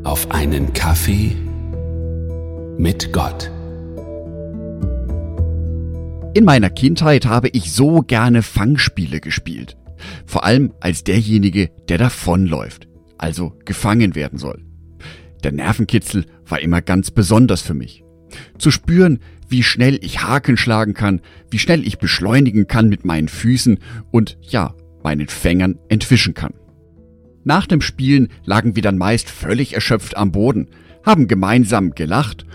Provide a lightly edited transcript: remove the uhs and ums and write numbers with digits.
auf einen Kaffee mit Gott. In meiner Kindheit habe ich so gerne Fangspiele gespielt. Vor allem als derjenige, der davonläuft, also gefangen werden soll. Der Nervenkitzel war immer ganz besonders für mich. Zu spüren, wie schnell ich Haken schlagen kann, wie schnell ich beschleunigen kann mit meinen Füßen und meinen Fängern entwischen kann. Nach dem Spielen lagen wir dann meist völlig erschöpft am Boden, haben gemeinsam gelacht